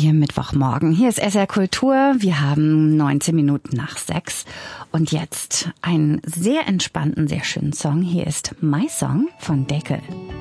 Ihr Mittwochmorgen. Hier ist SR Kultur. Wir haben 19 Minuten nach 6. Und jetzt einen sehr entspannten, sehr schönen Song. Hier ist My Song von Deckel.